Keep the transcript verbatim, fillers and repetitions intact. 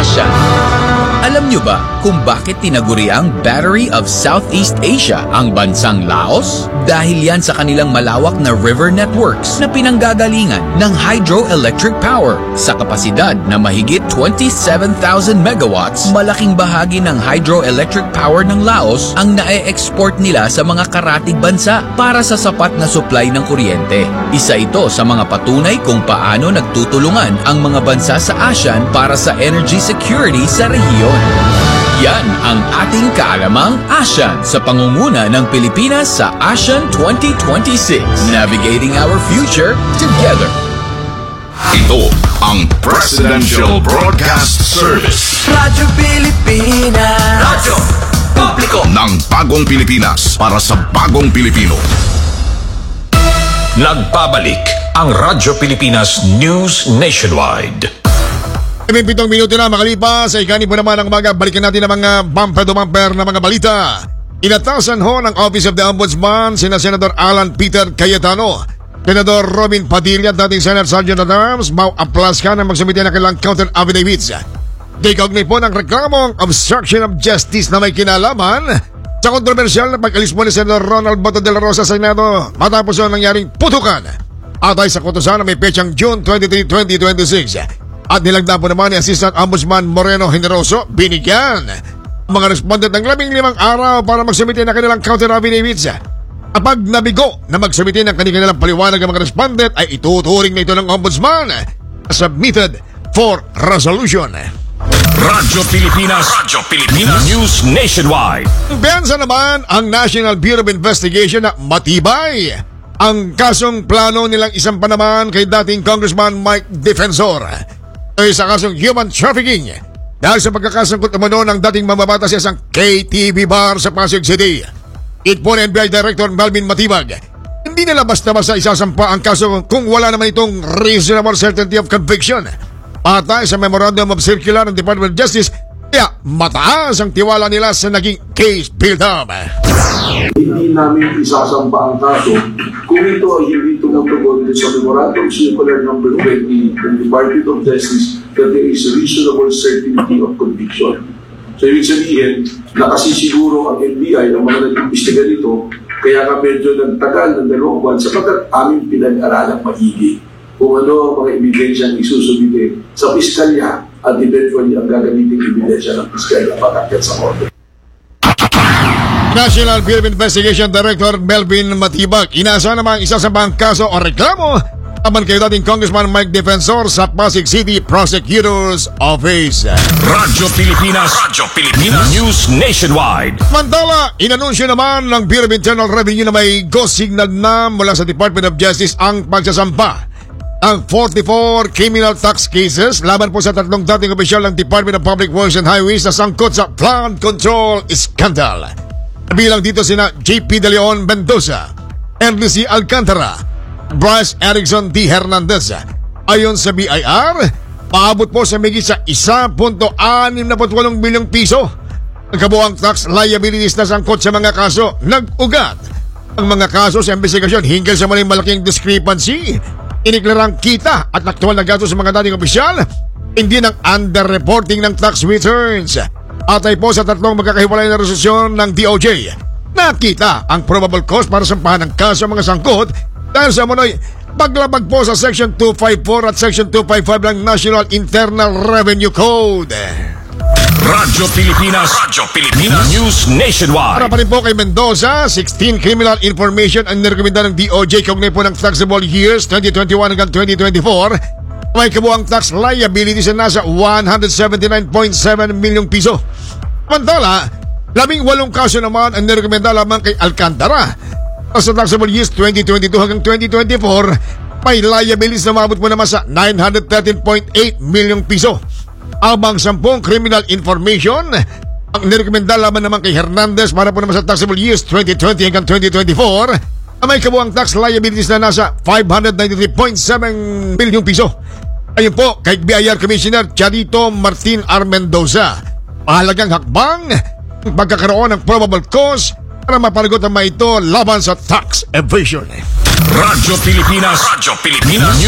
ASEAN. Alam nyo ba kung bakit tinaguri ang Battery of Southeast Asia ang bansang Laos? Dahil yan sa kanilang malawak na river networks na pinanggagalingan ng hydroelectric power sa kapasidad na mahigit twenty-seven thousand megawatts. Malaking bahagi ng hydroelectric power ng Laos ang nae-export nila sa mga karatig bansa para sa sapat na supply ng kuryente. Isa ito sa mga patunay kung paano nagtutulungan ang mga bansa sa ASEAN para sa energy security sa rehiyon. Yan ang ating kaalamang ASEAN sa pangunguna ng Pilipinas sa ASEAN twenty twenty-six. Navigating our future together. Ito ang Presidential Broadcast Service. Radyo Pilipinas. Radyo Publiko ng Bagong Pilipinas para sa Bagong Pilipino. Nagbabalik ang Radyo Pilipinas News Nationwide. Pitong minuto na makalipas sa ikani po naman ang umaga. Balikan natin ang mga bumper-to-bumper na mga balita. Inatasan ho ng Office of the Ombudsman sina Senator Alan Peter Cayetano, Senador Robin Padilla, dating Senate Sergeant at Arms, Mau Aplasca na magsumite ng kailang counter affidavits. Kikaugnay po ng reklamong obstruction of justice na may kinalaman sa kontrobersyal na pag-alis mo ni Senador Ronald Bato de la Rosa sa Senado matapos yung nangyaring putukan atay sa kutusan na may petsang June twenty-third, twenty twenty-six. At nilagda po naman ni Assistant Ombudsman Moreno Generoso, binigyan ang mga respondent ng labing limang araw para magsumite ng kanilang counter affidavits. Kapag nabigo na magsumite ng kanilang paliwanag ang mga respondent ay ituturing na ito ng Ombudsman submitted for resolution. Radyo Pilipinas, Radyo Pilipinas News Nationwide. Piyansa naman ang National Bureau of Investigation na matibay ang kasong plano nilang isang panaman kay dating Congressman Mike Defensor ay sa kasong human trafficking dahil sa pagkakasangkot umano ng dating mamabata sa isang K T V bar sa Pasig City. It po ng N B I Director Melvin Matibag, hindi nila basta-basta isasampa ang kaso kung wala naman itong reasonable certainty of conviction. Patay sa Memorandum of Circular ng Department of Justice, kaya mataas ang tiwala nila sa naging case build-up. Hindi namin isasamba ang kaso kung ito ay hindi tumutugon sa Memorandum Circular number twenty ng Department of Justice that there is reasonable certainty of conviction. So, ibig sabihin, nakasisiguro ang N B I ang mga nag-imbestiga dito, kaya ka medyo nagtagal ng dalawang buwan sapagkat aming pinag-aralang maigi kung ano ang mga ebidensyang isusumite sa piskalya at eventually ang gagamitin ebidensya ng piskalya patakyat sa korte. National Bureau of Investigation Director Melvin Matibag, inasa namang isasambang kaso o reklamo aman kayo dating Congressman Mike Defensor sa Pasig City Prosecutor's Office. Radyo Pilipinas, Radyo Pilipinas News Nationwide. Mantala, inanunsyo naman ng Bureau of Internal Revenue na may go signal na mula sa Department of Justice ang pagsasampa ang forty-four criminal tax cases laban po sa tatlong dating opisyal ng Department of Public Works and Highways na sangkot sa flood control scandal. Bilang dito sina J P De Leon Mendoza, Erly C. Alcantara, Bryce Erickson D. Hernandez. Ayon sa B I R, paabot po sa migit sa one point six eight bilyong piso ang kabuang tax liabilities na sangkot sa mga kaso. Nag-ugat ang mga kaso sa investigasyon hinggil sa maling malaking discrepancy, iniklarang kita at aktual na gasto sa mga dating opisyal, hindi ng underreporting ng tax returns. Atay po sa tatlong magkakahiwalay na resolusyon ng D O J, nakita ang probable cause para sampahan ng kaso mga sangkot dahil sa manoy paglabag po sa Section two fifty-four at Section two fifty-five ng National Internal Revenue Code. Radyo Pilipinas, Radyo Pilipinas News Nationwide. Para pa rin po kay Mendoza, sixteen criminal information ang nirekomenda ng D O J kaugnay po ng taxable years twenty twenty-one hanggang twenty twenty-four. May kabuang tax liabilities na nasa one hundred seventy-nine point seven milyong piso. Mantala, labing walong kaso naman ang nirekomenda lamang kay Alcantara. Sa taxable years twenty twenty-two hanggang twenty twenty-four, may liabilities na maabot mo naman sa nine hundred thirteen point eight milyong piso. Abang sampung criminal information ang nirekomenda lamang naman kay Hernandez para po naman sa taxable years twenty twenty hanggang twenty twenty-four, may kabuang tax liabilities na nasa five hundred ninety-three point seven milyong piso. Ayun po kay B I R Commissioner Charito Martin R. Mendoza, mahalagang hakbang ang pagkakaroon ng probable cause para mapanagot ang mga ito laban sa tax evasion. Radyo Pilipinas, Radyo Pilipinas